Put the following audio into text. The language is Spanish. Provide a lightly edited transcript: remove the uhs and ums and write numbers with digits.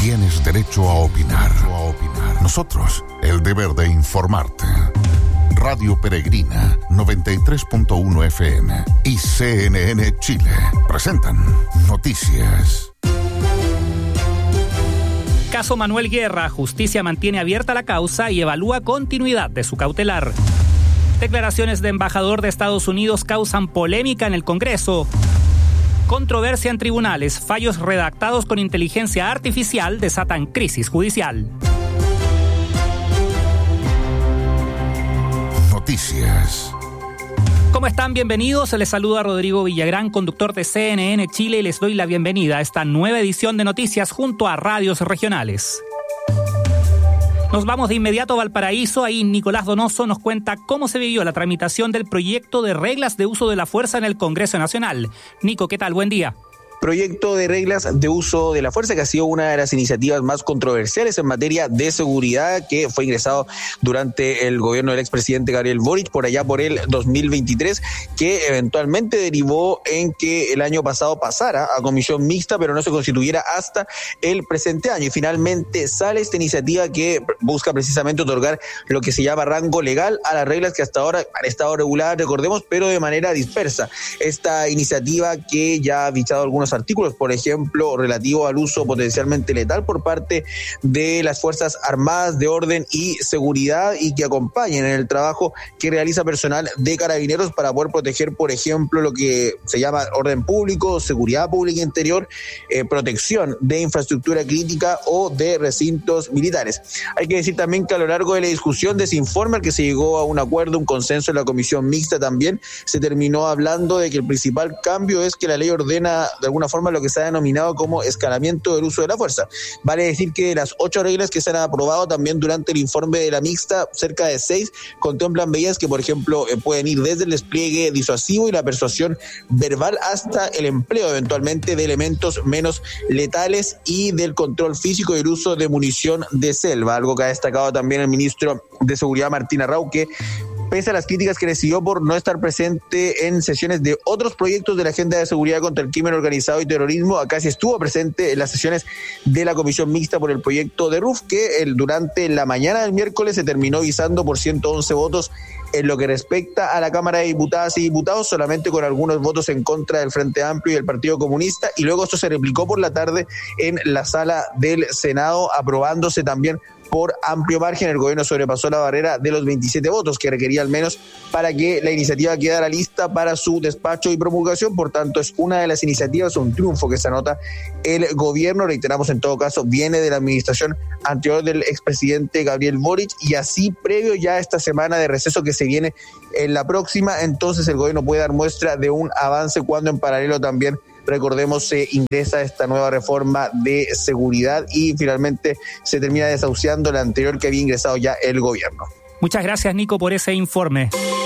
Tienes derecho a opinar. Nosotros, el deber de informarte. Radio Peregrina, 93.1 FM y CNN Chile presentan Noticias. Caso Manuel Guerra. Justicia mantiene abierta la causa y evalúa continuidad de su cautelar. Declaraciones de embajador de Estados Unidos causan polémica en el Congreso. Controversia en tribunales. Fallos redactados con inteligencia artificial desatan crisis judicial. Noticias. ¿Cómo están? Bienvenidos. Les saluda Rodrigo Villagrán, conductor de CNN Chile, y les doy la bienvenida a esta nueva edición de Noticias junto a radios regionales. Nos vamos de inmediato a Valparaíso. Ahí Nicolás Donoso nos cuenta cómo se vivió la tramitación del proyecto de reglas de uso de la fuerza en el Congreso Nacional. Nico, ¿qué tal? Buen día. Proyecto de reglas de uso de la fuerza que ha sido una de las iniciativas más controversiales en materia de seguridad, que fue ingresado durante el gobierno del expresidente Gabriel Boric por allá por el 2023, que eventualmente derivó en que el año pasado pasara a comisión mixta, pero no se constituyera hasta el presente año. Y finalmente sale esta iniciativa que busca precisamente otorgar lo que se llama rango legal a las reglas que hasta ahora han estado reguladas, recordemos, pero de manera dispersa. Esta iniciativa que ya ha fichado algunos artículos, por ejemplo, relativo al uso potencialmente letal por parte de las Fuerzas Armadas de Orden y Seguridad, y que acompañen en el trabajo que realiza personal de Carabineros para poder proteger, por ejemplo, lo que se llama orden público, seguridad pública interior, protección de infraestructura crítica o de recintos militares. Hay que decir también que a lo largo de la discusión de ese informe al que se llegó a un acuerdo, un consenso en la comisión mixta, también se terminó hablando de que el principal cambio es que la ley ordena de alguna forma lo que se ha denominado como escalamiento del uso de la fuerza. Vale decir que de las 8 reglas que se han aprobado también durante el informe de la mixta, cerca de 6 contemplan medidas que, por ejemplo, pueden ir desde el despliegue disuasivo y la persuasión verbal hasta el empleo eventualmente de elementos menos letales y del control físico y el uso de munición de selva, algo que ha destacado también el ministro de Seguridad Martín Arrau, que pese a las críticas que recibió por no estar presente en sesiones de otros proyectos de la agenda de seguridad contra el crimen organizado y terrorismo, acá sí estuvo presente en las sesiones de la comisión mixta por el proyecto de RUF, que durante la mañana del miércoles se terminó visando por 111 votos en lo que respecta a la Cámara de Diputadas y Diputados, solamente con algunos votos en contra del Frente Amplio y del Partido Comunista, y luego esto se replicó por la tarde en la sala del Senado, aprobándose también por amplio margen. El gobierno sobrepasó la barrera de los 27 votos que requería al menos para que la iniciativa quedara lista para su despacho y promulgación. Por tanto, es una de las iniciativas, un triunfo que se anota el gobierno. Reiteramos, en todo caso, viene de la administración anterior del expresidente Gabriel Boric, y así previo ya a esta semana de receso que se viene en la próxima, entonces el gobierno puede dar muestra de un avance cuando en paralelo también, recordemos, se ingresa esta nueva reforma de seguridad y finalmente se termina desahuciando la anterior que había ingresado ya el gobierno. Muchas gracias, Nico, por ese informe.